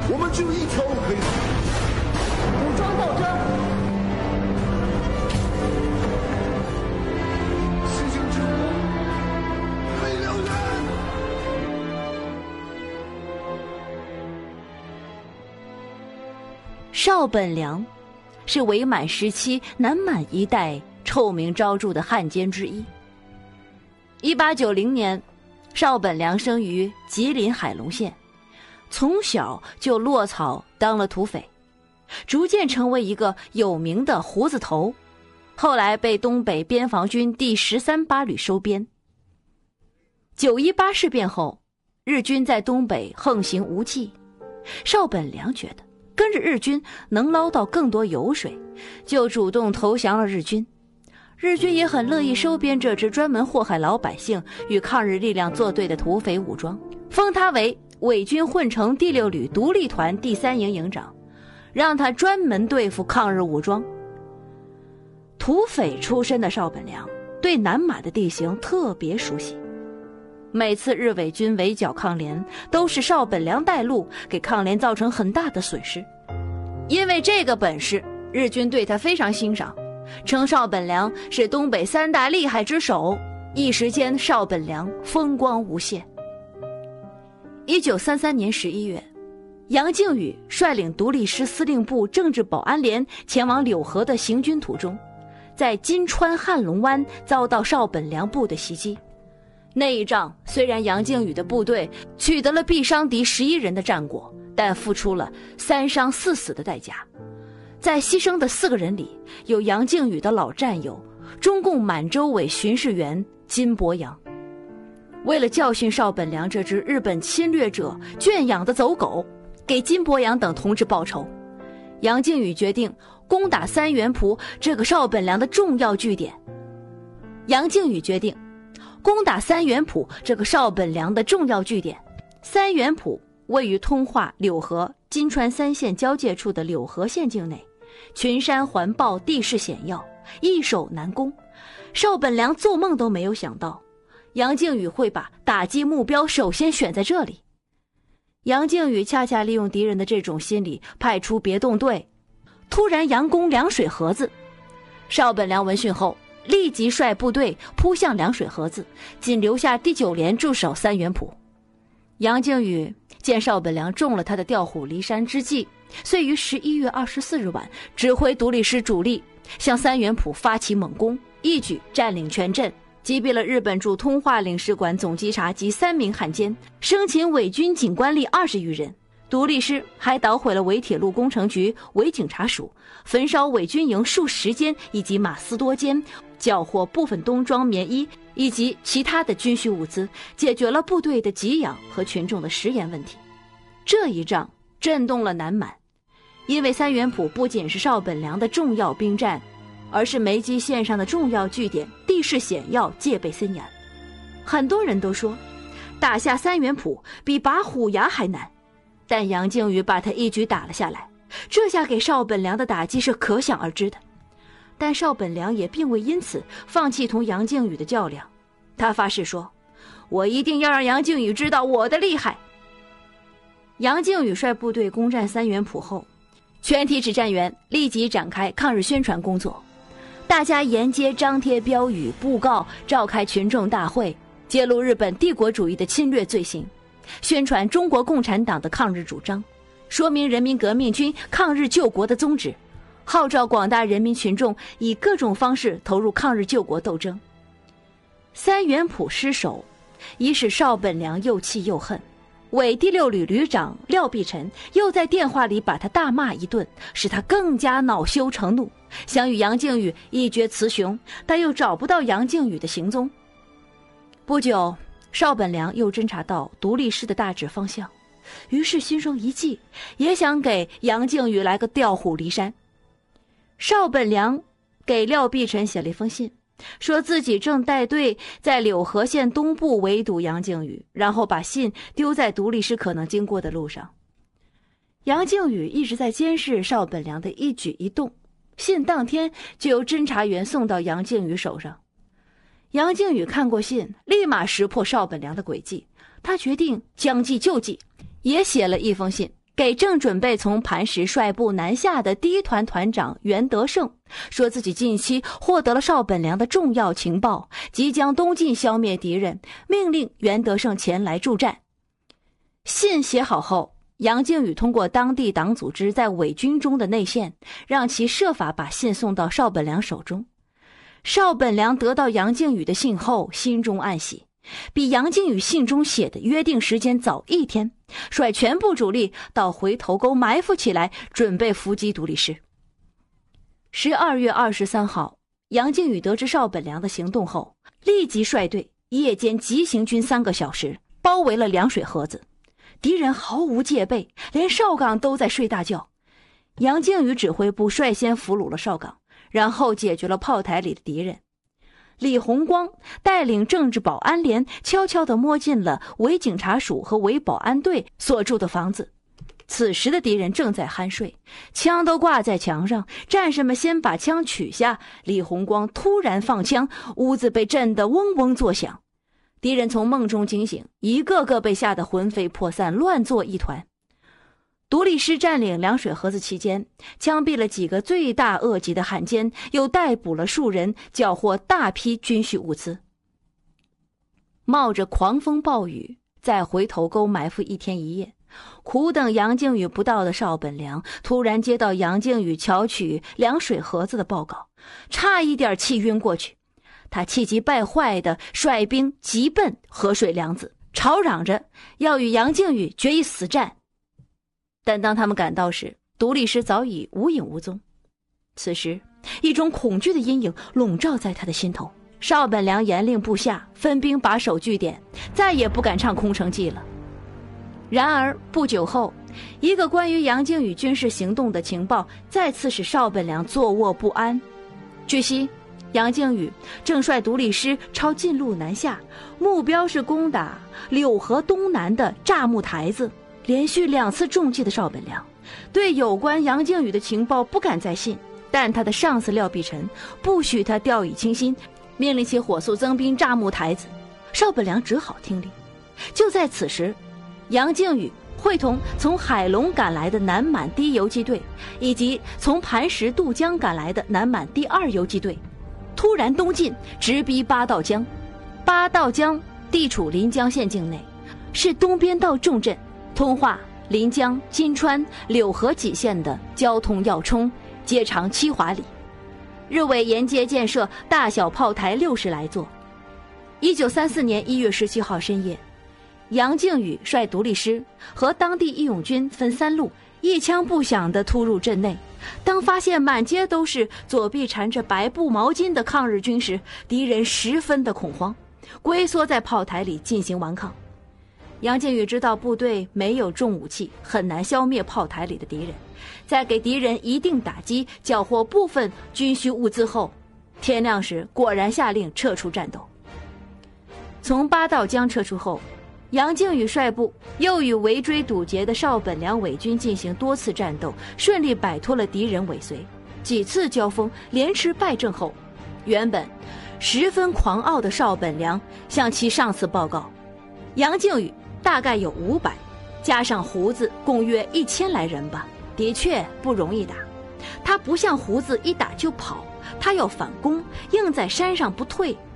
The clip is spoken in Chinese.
我们只有一条路可以走， 武装斗争。 西行之路为了人。 邵本良是伪满时期南满一带臭名昭著的汉奸之一。1890年，邵本良生于吉林海龙县，从小就落草当了土匪，逐渐成为一个有名的胡子头，后来被东北边防军第13八旅收编。918事变后，日军在东北横行无忌，邵本良觉得跟着日军能捞到更多油水，就主动投降了日军。日军也很乐意收编这支专门祸害老百姓与抗日力量作对的土匪武装，封他为伪军混成第6旅独立团第3营营长，让他专门对付抗日武装。土匪出身的邵本良对南满的地形特别熟悉，每次日伪军围剿抗联，都是邵本良带路，给抗联造成很大的损失。因为这个本事，日军对他非常欣赏，称邵本良是东北3大厉害之首。一时间，邵本良风光无限。1933年11月，杨靖宇率领独立师司令部政治保安连前往柳河的行军途中，在金川汉龙湾遭到邵本良部的袭击。那一仗虽然杨靖宇的部队取得了毙伤敌11人的战果，但付出了3伤4死的代价。在牺牲的4个人里，有杨靖宇的老战友中共满洲委巡视员金伯阳。为了教训邵本良这只日本侵略者圈养的走狗，给金伯阳等同志报仇，杨靖宇决定攻打三元浦这个邵本良的重要据点。三元浦位于通化、柳河、金川3县交界处的柳河县境内，群山环抱，地势险要，易守难攻。邵本良做梦都没有想到，杨靖宇会把打击目标首先选在这里。杨靖宇恰恰利用敌人的这种心理，派出别动队，突然佯攻凉水河子。邵本良闻讯后，立即率部队扑向凉水河子，仅留下第9连驻守三元浦。杨靖宇见邵本良中了他的调虎离山之计，遂于11月24日晚指挥独立师主力向三元浦发起猛攻，一举占领全镇，击毙了日本驻通化领事馆总稽查及3名汉奸，生擒伪军警官吏20余人。独立师还捣毁了伪铁路工程局、伪警察署，焚烧伪军营数10间以及马斯多间，缴获部分冬装棉衣以及其他的军需物资，解决了部队的给养和群众的食盐问题。这一仗震动了南满，因为三元浦不仅是邵本良的重要兵站，而是梅基线上的重要据点，地势险要，戒备森严。很多人都说打下三元浦比拔虎牙还难，但杨靖宇把他一举打了下来，这下给邵本良的打击是可想而知的。但邵本良也并未因此放弃同杨靖宇的较量，他发誓说，我一定要让杨靖宇知道我的厉害。杨靖宇率部队攻占三元浦后，全体指战员立即展开抗日宣传工作，大家沿街张贴标语、布告，召开群众大会，揭露日本帝国主义的侵略罪行，宣传中国共产党的抗日主张，说明人民革命军抗日救国的宗旨，号召广大人民群众以各种方式投入抗日救国斗争。三元浦失守，已使邵本良又气又恨，伪第6旅旅长廖必臣又在电话里把他大骂一顿，使他更加恼羞成怒，想与杨靖宇一决雌雄，但又找不到杨靖宇的行踪。不久，邵本良又侦察到独立师的大致方向，于是心生一计，也想给杨靖宇来个调虎离山。邵本良给廖必臣写了一封信，说自己正带队在柳河县东部围堵杨靖宇，然后把信丢在独立师可能经过的路上。杨靖宇一直在监视邵本良的一举一动，信当天就由侦查员送到杨靖宇手上。杨靖宇看过信，立马识破邵本良的诡计，他决定将计就计，也写了一封信， 给正准备从磐石率部南下的第一团团长袁德胜说自己近期获得了邵本良的重要情报，即将东进消灭敌人，命令袁德胜前来助战。信写好后，杨靖宇通过当地党组织在伪军中的内线，让其设法把信送到邵本良手中。邵本良得到杨靖宇的信后，心中暗喜，比杨靖宇信中写的约定时间早1天，率全部主力到回头沟埋伏起来，准备伏击独立师。12月23号，杨靖宇得知邵本良的行动后，立即率队夜间急行军3个小时，包围了凉水河子。敌人毫无戒备，连邵岗都在睡大觉。杨靖宇指挥部率先俘虏了邵岗，然后解决了炮台里的敌人。李洪光带领政治保安连悄悄地摸进了伪警察署和伪保安队所住的房子。此时的敌人正在酣睡，枪都挂在墙上，战士们先把枪取下，李洪光突然放枪，屋子被震得嗡嗡作响。敌人从梦中惊醒，一个个被吓得魂飞魄散，乱作一团。独立师占领凉水河子期间，枪毙了几个罪大恶极的汉奸，又逮捕了数人，缴获大批军需物资。冒着狂风暴雨，在回头沟埋伏1天1夜，苦等杨靖宇不到的邵本良，突然接到杨靖宇巧取凉水河子的报告，差一点气晕过去。他气急败坏地率兵急奔河水梁子，吵嚷着要与杨靖宇决一死战。但当他们赶到时，独立师早已无影无踪。此时，一种恐惧的阴影笼罩在他的心头。邵本良严令部下分兵把守据点，再也不敢唱空城计了。然而不久后，一个关于杨靖宇军事行动的情报再次使邵本良坐卧不安。据悉，杨靖宇正率独立师抄近路南下，目标是攻打柳河东南的炸木台子。连续2次中计的邵本良对有关杨靖宇的情报不敢再信，但他的上司廖必臣不许他掉以轻心，命令其火速增兵炸木台子。邵本良只好听令。就在此时，杨靖宇会同从海龙赶来的南满第1游击队，以及从磐石渡江赶来的南满第2游击队，突然东进，直逼八道江。八道江地处临江县境内，是东边道重镇，通化、临江、金川、柳河几县的交通要冲，街长7华里。日伪沿街建设大小炮台60来座。1934年1月17号深夜，杨靖宇率独立师和当地义勇军分3路，一枪不响地突入镇内。当发现满街都是左臂缠着白布毛巾的抗日军时，敌人十分的恐慌，龟缩在炮台里进行顽抗。杨靖宇知道部队没有重武器，很难消灭炮台里的敌人，在给敌人一定打击，缴获部分军需物资后，天亮时果然下令撤出战斗。从八道江撤出后，杨靖宇率部又与围追堵截的邵本良伪军进行多次战斗，顺利摆脱了敌人尾随。几次交锋连吃败阵后，原本十分狂傲的邵本良向其上司报告，杨靖宇大概有500，加上胡子共约1000来人吧，的确不容易打。他不像胡子一打就跑，他要反攻，硬在山上不退，